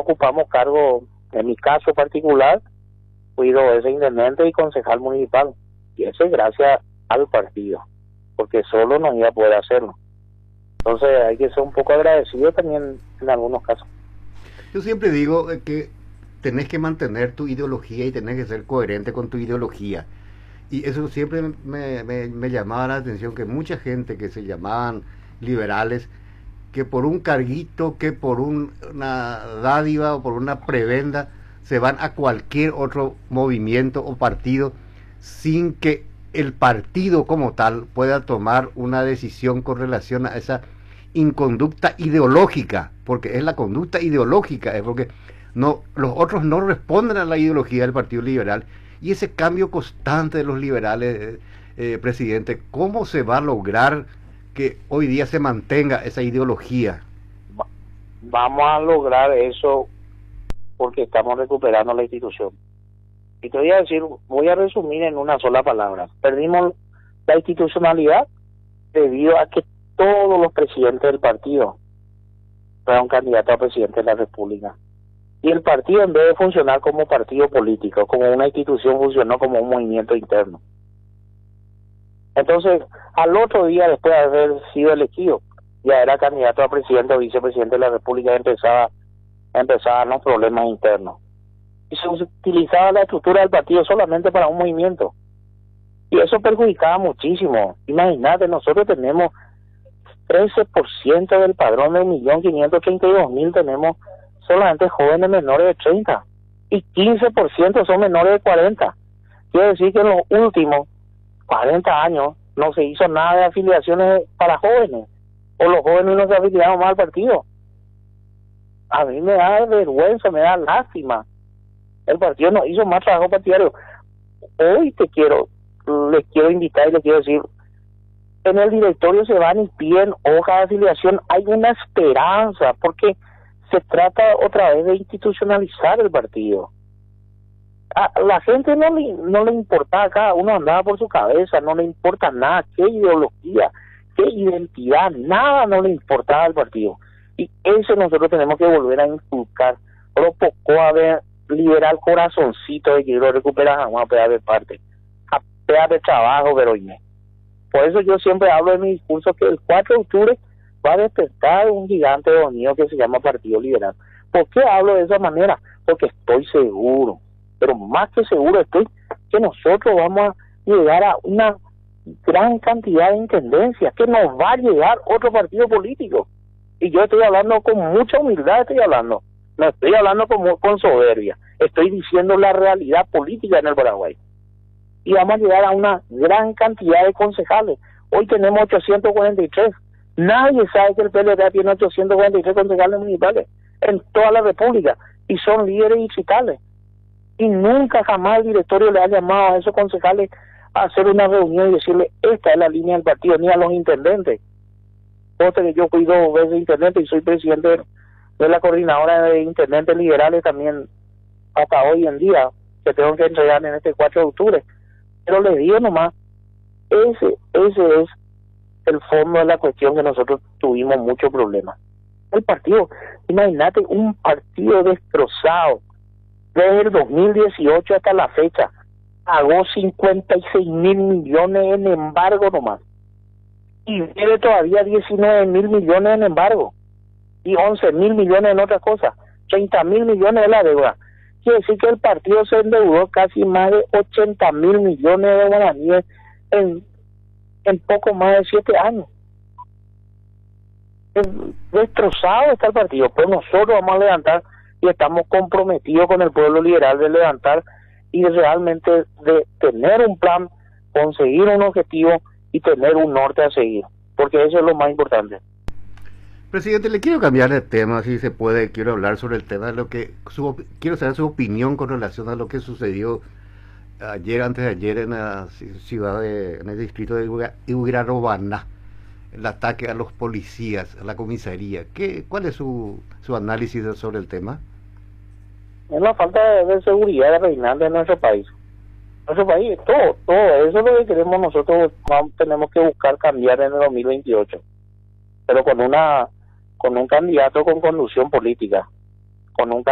ocupamos cargo, en mi caso particular, fui 2 veces intendente y concejal municipal. Y eso es gracias al partido, porque solo no iba a poder hacerlo. Entonces hay que ser un poco agradecido también en algunos casos. Yo siempre digo que tenés que mantener tu ideología y tenés que ser coherente con tu ideología. Y eso siempre me llamaba la atención, que mucha gente que se llamaban liberales, que por un carguito, que por una dádiva o por una prebenda, se van a cualquier otro movimiento o partido sin que el partido como tal pueda tomar una decisión con relación a esa inconducta ideológica, porque es la conducta ideológica, es porque no, los otros no responden a la ideología del Partido Liberal. Y ese cambio constante de los liberales, presidente, ¿cómo se va a lograr que hoy día se mantenga esa ideología? Vamos a lograr eso porque estamos recuperando la institución. Y te voy a decir, voy a resumir en una sola palabra. Perdimos la institucionalidad debido a que todos los presidentes del partido fueron candidatos a presidente de la República. Y el partido, en vez de funcionar como partido político, como una institución, funcionó como un movimiento interno. Entonces, al otro día, después de haber sido elegido, ya era candidato a presidente o vicepresidente de la República, y empezaban los problemas internos. Y se utilizaba la estructura del partido solamente para un movimiento. Y eso perjudicaba muchísimo. Imagínate, nosotros tenemos 13% del padrón de 1.532.000, tenemos solamente jóvenes menores de 30 y 15% son menores de 40. Quiere decir que en los últimos 40 años no se hizo nada de afiliaciones para jóvenes, o los jóvenes no se afiliaron más al partido. A mí me da vergüenza, me da lástima. El partido no hizo más trabajo partidario. Hoy les quiero invitar y les quiero decir, en el directorio se van y piden hoja de afiliación. Hay una esperanza, porque se trata otra vez de institucionalizar el partido. A la gente no le importaba, cada uno andaba por su cabeza, no le importa nada, qué ideología, qué identidad, nada no le importaba al partido. Y eso nosotros tenemos que volver a inculcar. Pero poco a ver, liberar el corazoncito de que lo recuperas a una pedazo de parte, a pedazo de trabajo, pero oye. Por eso yo siempre hablo en mi discurso que el 4 de octubre va a despertar un gigante unido que se llama Partido Liberal. ¿Por qué hablo de esa manera? Porque estoy seguro, pero más que seguro estoy, que nosotros vamos a llegar a una gran cantidad de intendencias, que nos va a llegar otro partido político. Y yo estoy hablando con mucha humildad, no estoy hablando con soberbia, estoy diciendo la realidad política en el Paraguay. Y vamos a llegar a una gran cantidad de concejales. Hoy tenemos 843. Nadie sabe que el PLD tiene 843 concejales municipales en toda la República, y son líderes distritales. Y nunca jamás el directorio le ha llamado a esos concejales a hacer una reunión y decirle, esta es la línea del partido, ni a los intendentes. Que yo fui 2 veces intendente y soy presidente de la coordinadora de intendentes liberales también hasta hoy en día, que tengo que entregar en este 4 de octubre. Pero les digo nomás, ese es el fondo de la cuestión, que nosotros tuvimos muchos problemas. El partido, imagínate, un partido destrozado desde el 2018 hasta la fecha, pagó 56.000 millones en embargo nomás, y debe todavía 19.000 millones en embargo, y 11.000 millones en otras cosas, 30.000 millones de la deuda. Quiere decir que el partido se endeudó casi más de 80.000 millones de guaraníes en poco más de 7 años. Destrozado está el partido, pero nosotros vamos a levantar, y estamos comprometidos con el pueblo liberal de levantar y realmente de tener un plan, conseguir un objetivo y tener un norte a seguir, porque eso es lo más importante. Presidente, le quiero cambiar de tema, si se puede. Quiero hablar sobre el tema de lo que quiero saber su opinión con relación a lo que sucedió antes de ayer en la ciudad en el distrito de Iguirarobana, el ataque a los policías, a la comisaría. ¿Cuál es su análisis sobre el tema? Es la falta de seguridad reinante en nuestro país. Todo eso es lo que queremos nosotros. Tenemos que buscar cambiar en el 2028, pero con un candidato con conducción política, con un